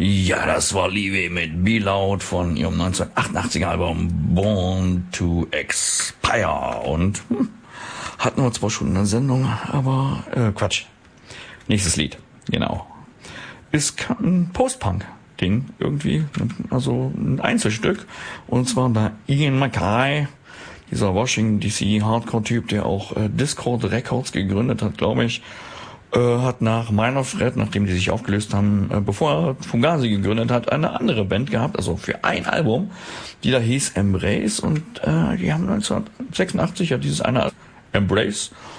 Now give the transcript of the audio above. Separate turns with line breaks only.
Ja, das war Live mit Be Loud von ihrem 1988er Album Born to Expire. Und hatten wir zwar schon eine Sendung, aber Quatsch. Nächstes Lied, genau. Ist ein Post-Punk-Ding irgendwie, also ein Einzelstück. Und zwar bei Ian MacKaye, dieser Washington DC Hardcore-Typ, der auch Discord Records gegründet hat, glaube ich. Hat nach Minor Threat, nachdem die sich aufgelöst haben, bevor er Fugazi gegründet hat, eine andere Band gehabt, also für ein Album, die da hieß Embrace, und die haben 1986 ja dieses eine Embrace